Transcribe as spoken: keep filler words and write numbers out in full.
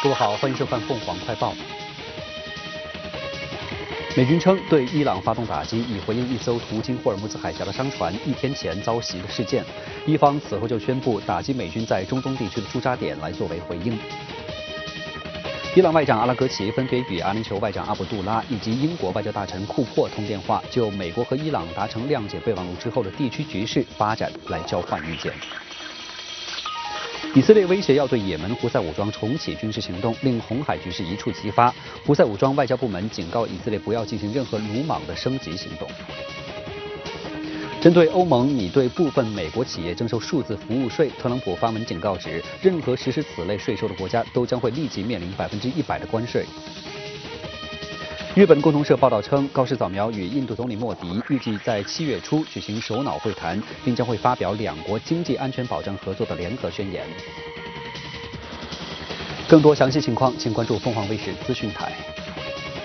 各位好，欢迎收看凤凰快报。美军称对伊朗发动打击，以回应一艘途经霍尔木兹海峡的商船一天前遭袭的事件。伊方此后就宣布打击美军在中东地区的驻扎点，来作为回应。伊朗外长阿拉格齐分别与阿联酋外长阿卜杜拉以及英国外交大臣库珀通电话，就美国和伊朗达成谅解备忘录之后的地区局势发展来交换意见。以色列威胁要对也门胡塞武装重启军事行动，令红海局势一触即发。胡塞武装外交部门警告以色列不要进行任何鲁莽的升级行动。针对欧盟拟对部分美国企业征收数字服务税，特朗普发文警告指，任何实施此类税收的国家都将会立即面临百分之一百的关税。日本共同社报道称，高市早苗与印度总理莫迪预计在七月初举行首脑会谈，并将会发表两国经济安全保障合作的联合宣言。更多详细情况，请关注凤凰卫视资讯台。